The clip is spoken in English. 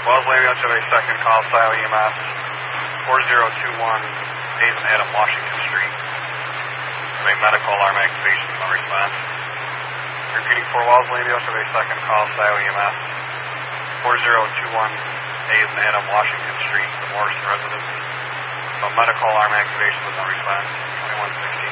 Wells Levy to a second call, Style EMS, 4021 Hayes and Adam, Washington Street. Have a medical alarm activation, no response. Repeating for Wells Levy to a second call, Style EMS, 4021 Hayes and Adam, Washington Street, the Morrison residence. So medical alarm activation with no response, 2116.